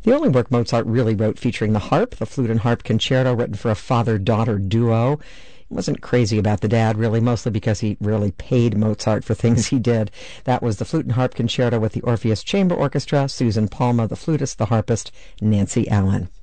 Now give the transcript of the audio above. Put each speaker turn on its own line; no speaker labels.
The only work Mozart really wrote featuring the harp, the Flute and Harp Concerto, written for a father-daughter duo. He wasn't crazy about the dad, really, mostly because he rarely paid Mozart for things he did. That was the Flute and Harp Concerto with the Orpheus Chamber Orchestra, Susan Palma, the flutist, the harpist, Nancy Allen.